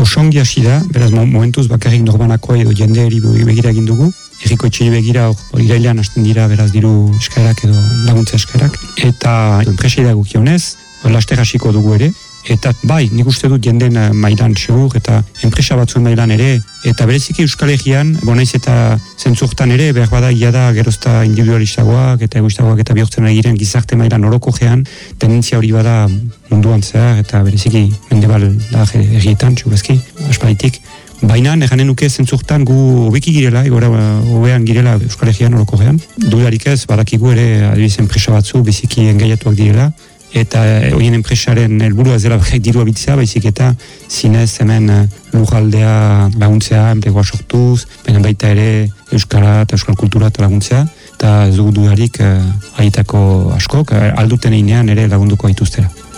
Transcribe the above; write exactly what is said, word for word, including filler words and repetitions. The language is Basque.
osongi hasi da, beraz momentuz bakarrik norbanako edo jendeari begira egin dugu. Herriko etxei begira hor irailean hasten dira beraz diru eskaerak edo laguntza eskaerak. Eta enpresei dagokionez, laster hasiko dugu ere. Eta bai, nik uste dut jenden mailan segur eta enpresa batzuen mailan ere. Eta bereziki Euskal Herrian, bonaiz eta zentzurtan ere, behar bada ia da gerozta individualistagoak eta egoistagoak eta bihurtzen ari giren gizarte mailan orokojean, tendentzia hori bada munduan zehar eta bereziki mendebal da herrietan, txubazki, aspalitik. Baina, neganen nuke zentzurtan gu hobeki girela, egora hobean girela Euskal Herrian orokojean. Dudarik ez, badakigu ere adibidez enpresa batzu biziki engaiatuak direla. Eta horien enpresaren helburua ez dela bakarrik dirua bitzea, baizik eta zinez hemen lurraldea laguntzea, enplegua sortuz, baina baita ere euskara eta euskal kultura eta laguntzea, eta ez dugu dudarik eh, aitako askok, alduten einean ere lagunduko aituztera.